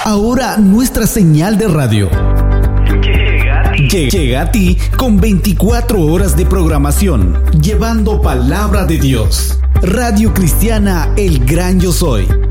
Ahora nuestra señal de radio llega a ti con 24 horas de programación, llevando palabra de Dios. Radio Cristiana El Gran Yo Soy.